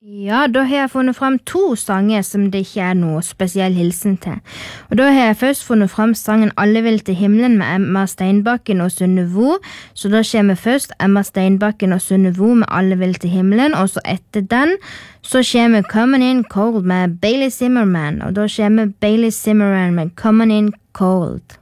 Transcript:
Ja, da har jeg funnet frem 2 sanger som det ikke er noe spesiell hilsen til. Og da har jeg først funnet frem sangen Alle vil til himmelen med Emma Steinbakken og Sunnevo. Så da kommer først Emma Steinbakken og Sunnevo med Alle vil til himmelen, og så etter den så kommer Coming in Cold med Bailey Zimmerman, og da kommer Bailey Zimmerman med Coming in Cold.